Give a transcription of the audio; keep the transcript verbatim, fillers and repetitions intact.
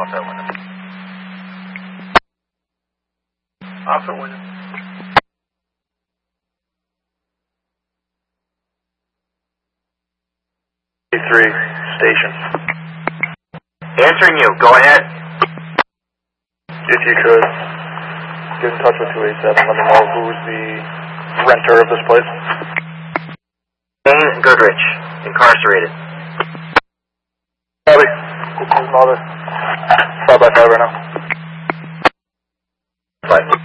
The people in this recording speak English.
Officer Wyndham. Officer Wyndham. three station. Answering you. Go ahead. If you could get in touch with two eight seven, let me know who's the renter of this place. Dane Goodrich, incarcerated. Copy. Mother. five by five right now. Five.